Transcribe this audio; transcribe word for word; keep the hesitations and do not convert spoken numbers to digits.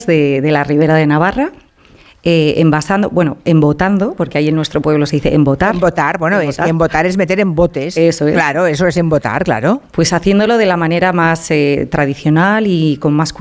de, de la Ribera de Navarra, eh, envasando, bueno, embotando, porque ahí en nuestro pueblo se dice embotar. Embotar, bueno, embotar es, embotar es meter en botes. Eso es. Claro, eso es embotar, claro. Pues haciéndolo de la manera más eh, tradicional y con más cuidado.